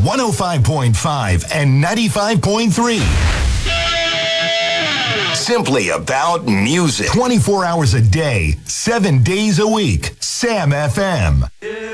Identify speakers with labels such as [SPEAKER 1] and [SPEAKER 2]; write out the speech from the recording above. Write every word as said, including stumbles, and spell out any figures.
[SPEAKER 1] one oh five point five and ninety-five point three. Simply about music. twenty-four hours a day, seven days a week. Sam F M.